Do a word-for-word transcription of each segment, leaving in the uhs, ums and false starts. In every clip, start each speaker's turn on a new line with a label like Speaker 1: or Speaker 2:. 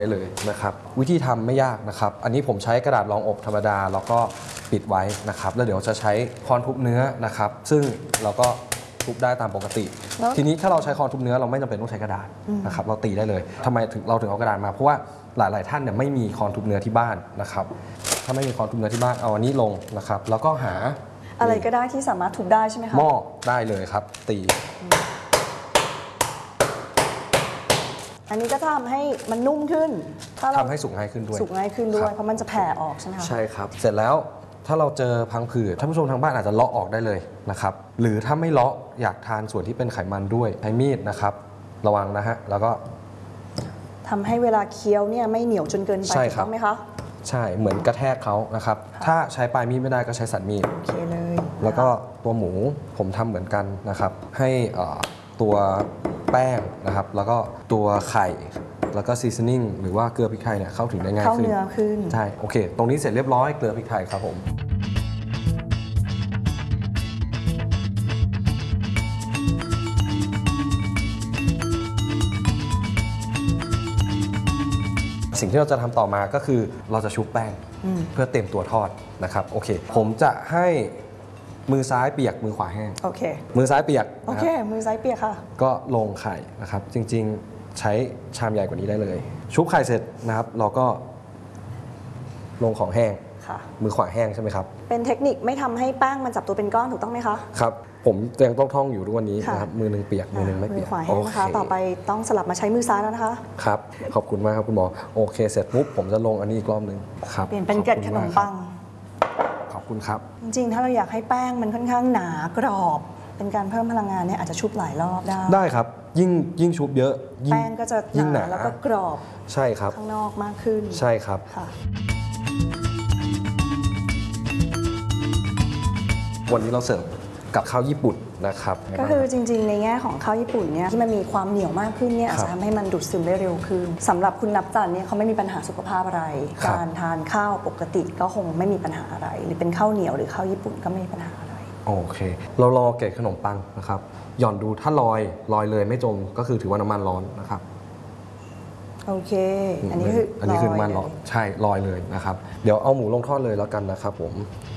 Speaker 1: ได้เลยนะครับวิธีทำไม่ยากนะครับอันนี้ผมใช้กระดาษรองอบธรรมดาแล้วก็ปิดไว้นะครับแล้วเดี๋ยวจะใช้ค้อนทุบเนื้อนะครับซึ่งเราก็ทุบได้ตามปกติ ทีนี้ถ้าเราใช้ค้อนทุบเนื้อเราไม่จำเป็นต้องใช้กระดาษนะครับเราตีได้เลยทำไมถึงเราถึงเอากระดาษมาเพราะว่าหลายๆท่านเนี่ยไม่มีค้อนทุบเนื้อที่บ้านนะครับถ้าไม่มีค้อนทุบเนื้อที่บ้านเอาอันนี้ลงนะครับแล้วก็หา
Speaker 2: อะไรก็ได้ที่สามารถทุบได้ใช่ไหมคะ
Speaker 1: หม้อได้เลยครับตี
Speaker 2: อันนี้ก็ทำให้มันนุ่มขึ้น
Speaker 1: ทำให้สุกง่ายขึ้นด้วย
Speaker 2: สุกง่ายขึ้นด้วยเพราะมันจะแผ่ออกใช่ไหมคะ
Speaker 1: ใช่ครับเสร็จแล้วถ้าเราเจอพังผืดท่านผู้ชมทางบ้านอาจจะเลาะออกได้เลยนะครับหรือถ้าไม่เลาะอยากทานส่วนที่เป็นไขมันด้วยใช้มีดนะครับระวังนะฮะแล้วก็
Speaker 2: ทำให้เวลาเคี้ยวเนี่ยไม่เหนียวจนเกินไปถูกต้องไหมคะ
Speaker 1: ใช่เหมือนกระแทกเขานะครับถ้าใช้ปลายมีดไม่ได้ก็ใช้สันมีด
Speaker 2: โอเคเลย
Speaker 1: แล้วก็ตัวหมูผมทำเหมือนกันนะครับให้ตัวแป้งนะครับแล้วก็ตัวไข่แล้วก็ซีซันนิ่งหรือว่าเกลือพริกไทยเนี่ยเข้าถึงได้ง่ายขึ้น
Speaker 2: เข้าเนื้อขึ้น
Speaker 1: ใช่โอเคตรงนี้เสร็จเรียบร้อยเกลือพริกไทยครับผมสิ่งที่เราจะทำต่อมาก็คือเราจะชุบแป้งเพื่อเต็มตัวทอดนะครับโอเคผมจะให้มือซ้ายเปียกมือขวาแห้ง
Speaker 2: โอเค
Speaker 1: มือซ้ายเปียก
Speaker 2: โอเคมือซ้ายเปียกค่ะ
Speaker 1: ก็ลงไข่นะครับจริงๆใช้ชามใหญ่กว่านี้ได้เลยชุบไข่เสร็จนะครับเราก็ลงของแห้งมือขวาแห้งใช่ไหมครับ
Speaker 2: เป็นเทคนิคไม่ทำให้แป้งมันจับตัวเป็นก้อนถูกต้องไหมคะ
Speaker 1: ครับผมยังต้องท่องอยู่ทุกวันนี้นะครับมือหนึ่งเปียกมือหนึ่งไม่เปียก
Speaker 2: มือขวาแห้งนะคะต่อไปต้องสลับมาใช้มือซ้ายแล้วนะคะ
Speaker 1: ครับขอบคุณมากครับคุณหมอโอเคเสร็จปุ๊บผมจะลงอันนี้อีกรอบหนึ่งครับ
Speaker 2: เปลี่ยนเป็นเกล็ดขนมปัง
Speaker 1: ขอบคุณครับ
Speaker 2: จริงๆถ้าเราอยากให้แป้งมันค่อนข้างหนากรอบเป็นการเพิ่มพลังงานเนี่ยอาจจะชุบหลายรอบได้
Speaker 1: ได้ครับยิ่งยิ่งชุบเยอะ
Speaker 2: แป้งก็จะยิ่งหนาแล้วก็กรอบ
Speaker 1: ใช่ครับ
Speaker 2: ข้างนอกมากขึ้น
Speaker 1: ใช่ครับ
Speaker 2: ค่ะ
Speaker 1: วันนี้เราเสิร์ฟกับข้าวญี่ปุ่นนะครับ
Speaker 2: ก็คือจริงๆในแง่ของข้าวญี่ปุ่นเนี่ยที่มันมีความเหนียวมากขึ้นเนี่ยอาจจะทำให้มันดูดซึมได้เร็วขึ้นสำหรับคุณนับจันเนี่ยเขาไม่มีปัญหาสุขภาพอะไรการทานข้าวปกติก็คงไม่มีปัญหาอะไรหรือเป็นข้าวเหนียวหรือข้าวญี่ปุ่นก็ไม่มีปัญหาอะไร
Speaker 1: โอเคเรารอเกล็ดขนมปังนะครับหย่อนดูถ้าลอยลอยเลยไม่จมก็คือถือว่าน้ำมันร้อนนะครับ
Speaker 2: โอเคอันนี้คือ
Speaker 1: อันนี้คือน้ำมันร้อนใช่ลอยเลยนะครับเดี๋ยวเอาหมูลงทอดเลยแล้วกันนะครับผม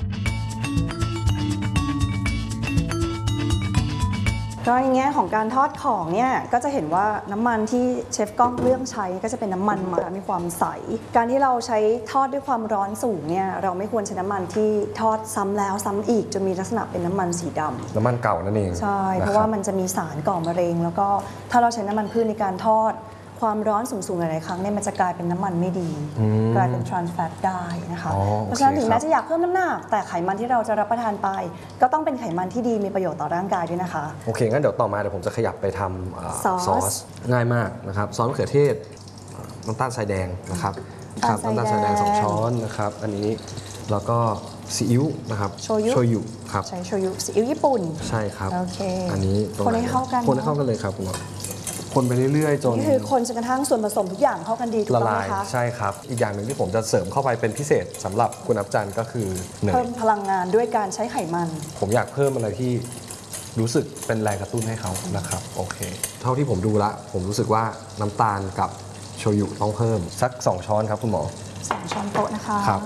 Speaker 2: ก็ในแง่ของการทอดของเนี่ยก็จะเห็นว่าน้ำมันที่เชฟก้องเลือกใช้ก็จะเป็นน้ำมันมามีความใสการที่เราใช้ทอดด้วยความร้อนสูงเนี่ยเราไม่ควรใช้น้ำมันที่ทอดซ้ำแล้วซ้ำอีกจนมีลักษณะเป็นน้ำมันสีดำ
Speaker 1: น้ำมันเก่านั่นเอง
Speaker 2: ใช่เพราะว่ามันจะมีสารก่อมะเร็งแล้วก็ถ้าเราใช้น้ำมันพืชในการทอดความร้อนสูงๆหลายๆครั้งเนี่ยมันจะกลายเป็นน้ำมันไม่ดีกลายเป็น trans fat ได้นะคะเพราะฉะนั้นถึงแม้จะอยากเพิ่มน้ำหนักแต่ไขมันที่เราจะรับประทานไปก็ต้องเป็นไขมันที่ดีมีประโยชน์ต่อร่างกายด้วยนะคะ
Speaker 1: โอเคงั้นเดี๋ยวต่อมาเดี๋ยวผมจะขยับไปทำซอสง่ายมากนะครับซอสมะเขือเทศน้ำตาลทรายแดงนะครับครับน้ำตาลทรายแดงสองช้อนนะครับอันนี้แล้วก็ซีอิ๊วนะครับ
Speaker 2: โชยุ
Speaker 1: โชยุครับ
Speaker 2: ใช้โชยุซีอิ๊วญี่ปุ่น
Speaker 1: ใช่ครับ
Speaker 2: โอเค
Speaker 1: อันนี้
Speaker 2: คนให้เข้ากัน
Speaker 1: คนให้เข้ากันเลยครับคุณหมอคนไปเรื่อยๆจน
Speaker 2: นี่คือคนจนกระทั่งส่วนผสมทุกอย่างเข้ากันดีถูกต้องไหมคะ
Speaker 1: ใช่ครับอีกอย่างหนึ่งที่ผมจะเสริมเข้าไปเป็นพิเศษสำหรับคุณนับจันก็คือ
Speaker 2: เพิ่มพลังงานด้วยการใช้ไขมัน
Speaker 1: ผมอยากเพิ่มอะไรที่รู้สึกเป็นแรงกระตุ้นให้เขานะครับโอเคเท่าที่ผมดูละผมรู้สึกว่าน้ำตาลกับโชยุต้องเพิ่มสักสองช้อนครับคุณหมอ
Speaker 2: สองช้อนโต๊ะนะคะ
Speaker 1: ครับ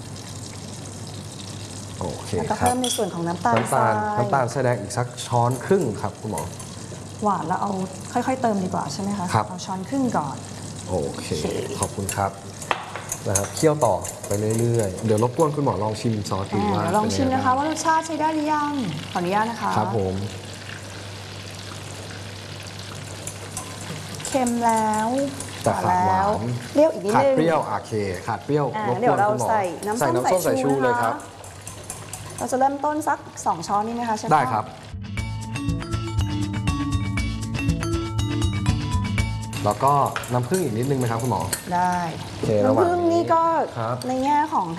Speaker 1: โอเค
Speaker 2: แล้วก็เพิ่มในส่วนของน้ำตาล
Speaker 1: น้ำตาลน้ำตาลทรายแดงอีกสักช้อนครึ่งครับคุณหมอ
Speaker 2: หวานแล้วเอาค่อยๆเติมดีกว่าใช่ไหมคะ
Speaker 1: ครับ
Speaker 2: เอาช้อนครึ่งก่อน
Speaker 1: โอเคขอบคุณครับนะครับเคี่ยวต่อไปเรื่อยๆเดี๋ยวรบกวนคุณหมอลองชิมซอสดูว่า
Speaker 2: ลองชิมนะคะว่ารสชาติใช้ได้หรือยังขออนุญาตนะคะ
Speaker 1: ครับผม
Speaker 2: เค็มแล้ว
Speaker 1: แต่ขาดหวาน
Speaker 2: เปรี้ยวอีกนิดนึง
Speaker 1: ขาดเปรี้ยวโอเคขาดเปรี้ยว
Speaker 2: เดี๋ยวเราใส่น้ำส้มสายชู
Speaker 1: เลยครับ
Speaker 2: เราจะเริ่มต้นสักสองช้อนนี่ไหมคะเชฟ
Speaker 1: ได้ครับแล้วก็น้ำผึ้งอีกนิดนึงไหมครับคุณหมอ
Speaker 2: ได้น้ำผึ้งนี่ก็ในแง่ของ